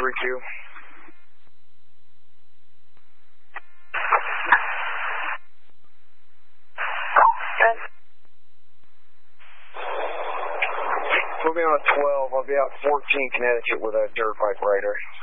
3-2. Good. Put me on a 12. I'll be out 14 Connecticut with a dirt bike rider.